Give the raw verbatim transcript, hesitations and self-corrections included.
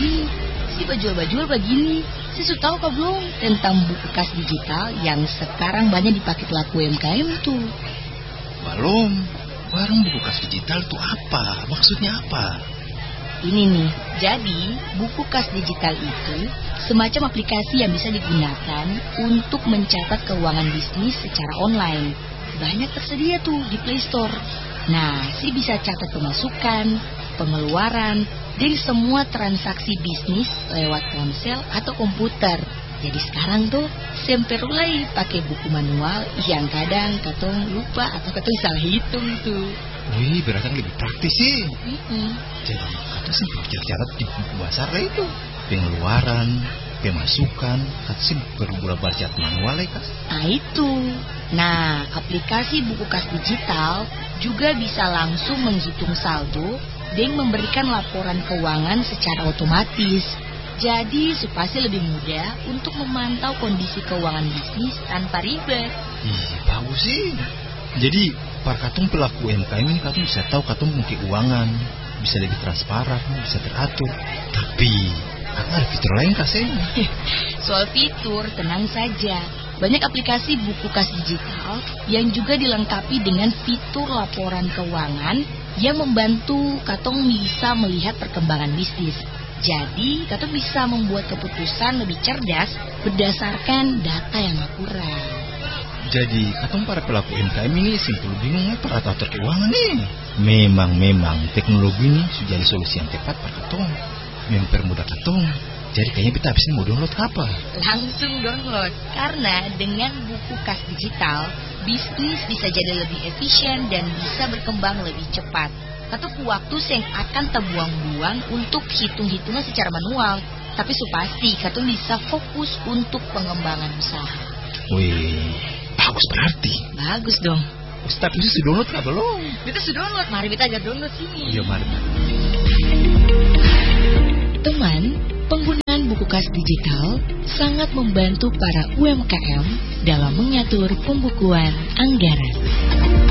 begini, si bajul-bajul begini. Si sudah tahu kah belum tentang buku kas digital yang sekarang banyak dipakai pelaku U M K M tuh? Belum. Warung buku kas digital itu apa? Maksudnya apa? Ini nih, jadi buku kas digital itu semacam aplikasi yang bisa digunakan untuk mencatat keuangan bisnis secara online. Banyak tersedia tuh di Play Store. Nah, si bisa catat pemasukan, pengeluaran, dan semua transaksi bisnis lewat ponsel atau komputer. Jadi sekarang tuh semper mulai pakai buku manual yang kadang katong lupa atau katong salah hitung tuh. Wih, berarti lebih praktis sih. Mm-mm. Jadi kata sih catat di buku besar itu pengeluaran, pemasukan, kata sih berbulan baca manual ya kas. Nah itu. Nah, aplikasi buku kas digital juga bisa langsung menghitung saldo dan memberikan laporan keuangan secara otomatis. Jadi supaya lebih mudah untuk memantau kondisi keuangan bisnis tanpa ribet. Ih, bagus sih. Jadi para katung pelaku U M K M ini katung bisa tahu katung mau keuangan, bisa lebih transparan, bisa teratur. Tapi ada fitur lain kasih. Soal fitur, tenang saja. Banyak aplikasi buku kas digital yang juga dilengkapi dengan fitur laporan keuangan yang membantu katong bisa melihat perkembangan bisnis. Jadi, katong bisa membuat keputusan lebih cerdas berdasarkan data yang akurat. Jadi, katong para pelaku U M K M ini simpul bingung apa atur keuangan nih. Memang-memang teknologi ini sudah jadi solusi yang tepat para katong. Mempermudah katong. Jadi kayaknya kita habis ini mau download apa? Langsung download. Karena dengan buku kas digital, bisnis bisa jadi lebih efisien dan bisa berkembang lebih cepat. Atau waktu yang akan terbuang-buang untuk hitung-hitungan secara manual. Tapi supasti katong bisa fokus untuk pengembangan usaha. Wih, bagus berarti. Bagus dong. Ustaz, itu sudah download nggak belum? Kita sudah download, mari kita aja download sini. Iya, mari. Teman, penggunaan buku kas digital sangat membantu para U M K M dalam mengatur pembukuan anggaran.